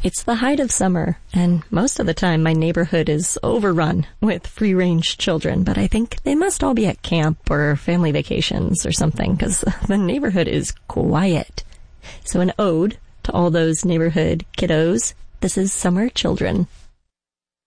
It's the height of summer, and most of the time my neighborhood is overrun with free-range children, but I think they must all be at camp or family vacations or something, because the neighborhood is quiet. So an ode to all those neighborhood kiddos. This is Summer Children.